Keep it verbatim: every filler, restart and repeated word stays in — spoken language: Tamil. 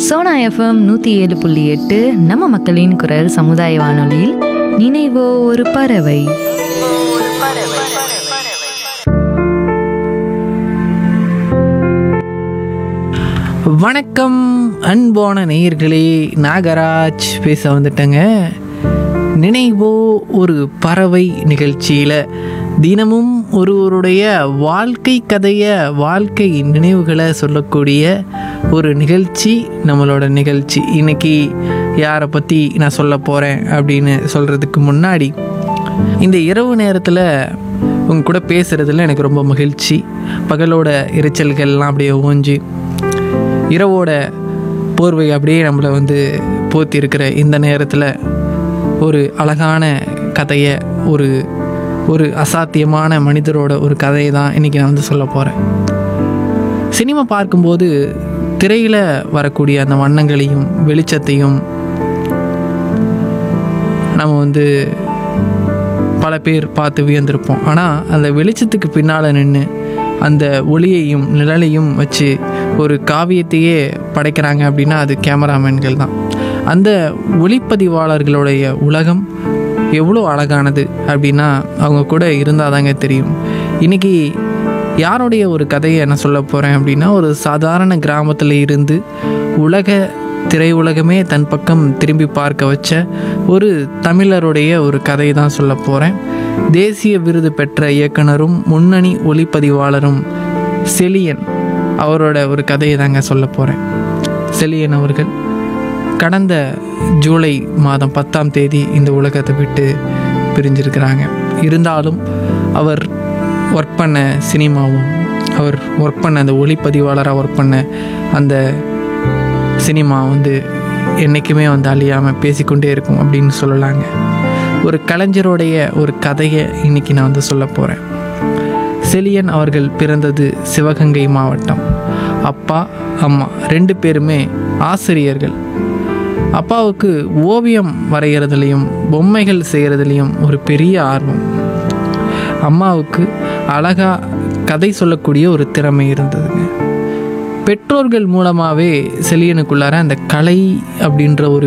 சோனா எஃப்எம் நூற்றி ஏழு புள்ளி எட்டு நம்ம மக்களின் குரல் சமுதாய வானொலியில் நினைவோ ஒரு பறவை. வணக்கம் அன்பான நேயர்களே, நாகராஜ் பேச வந்துட்டேங்க. நினைவோ ஒரு பறவை நிகழ்ச்சியில் தினமும் ஒருவருடைய வாழ்க்கை கதையை, வாழ்க்கை நினைவுகளை சொல்லக்கூடிய ஒரு நிகழ்ச்சி நம்மளோட நிகழ்ச்சி. இன்றைக்கி யாரை பற்றி நான் சொல்ல போகிறேன் அப்படின்னு சொல்கிறதுக்கு முன்னாடி, இந்த இரவு நேரத்தில் உங்க கூட பேசுகிறதுல எனக்கு ரொம்ப மகிழ்ச்சி. பகலோட இரைச்சல்கள்லாம் அப்படியே ஓஞ்சி இரவோட போர்வை அப்படியே நம்மளை வந்து போத்தி இருக்கிற இந்த நேரத்தில் ஒரு அழகான கதையை, ஒரு ஒரு அசாத்தியமான மனிதரோட ஒரு கதையை தான் இன்றைக்கி நான் வந்து சொல்ல போகிறேன். சினிமா பார்க்கும்போது திரையில் வரக்கூடிய அந்த வண்ணங்களையும் வெளிச்சத்தையும் நம்ம வந்து பல பேர் பார்த்து வியந்திருப்போம். ஆனால் அந்த வெளிச்சத்துக்கு பின்னால் நின்று அந்த ஒளியையும் நிழலையும் வச்சு ஒரு காவியத்தையே படைக்கிறாங்க அப்படின்னா அது கேமராமேன்கள் தான். அந்த ஒளிப்பதிவாளர்களுடைய உலகம் எவ்வளோ அழகானது அப்படின்னா அவங்க கூட இருந்தால் தாங்க தெரியும். இன்றைக்கி யாருடைய ஒரு கதையை நான் சொல்ல போகிறேன் அப்படின்னா, ஒரு சாதாரண கிராமத்தில் இருந்து உலக திரையுலகமே தன் பக்கம் திரும்பி பார்க்க வச்ச ஒரு தமிழருடைய ஒரு கதையை தான் சொல்ல போகிறேன். தேசிய விருது பெற்ற இயக்குனரும் முன்னணி ஒளிப்பதிவாளரும் செலியன் அவரோட ஒரு கதையை தாங்க சொல்ல போகிறேன். செலியன் அவர்கள் கடந்த ஜூலை மாதம் பத்தாம் தேதி இந்த உலகத்தை விட்டு பிரிஞ்சிருக்கிறாங்க. இருந்தாலும் அவர் ஒர்க் பண்ண சினிமாவும், அவர் ஒர்க் பண்ண அந்த ஒளிப்பதிவாளராக ஒர்க் பண்ண அந்த சினிமா வந்து என்றைக்குமே வந்து அழியாமல் பேசிக்கொண்டே இருக்கும் அப்படின்னு சொல்லலாங்க. ஒரு கலைஞருடைய ஒரு கதையை இன்றைக்கி நான் வந்து சொல்ல போகிறேன். செலியன் அவர்கள் பிறந்தது சிவகங்கை மாவட்டம். அப்பா அம்மா ரெண்டு பேருமே ஆசிரியர்கள். அப்பாவுக்கு ஓவியம் வரைகிறதுலையும் பொம்மைகள் செய்கிறதுலையும் ஒரு பெரிய ஆர்வம். அம்மாவுக்கு அழகாக கதை சொல்லக்கூடிய ஒரு திறமை இருந்ததுங்க. பெற்றோர்கள் மூலமாகவே செலியனுக்குள்ளார அந்த கலை அப்படின்ற ஒரு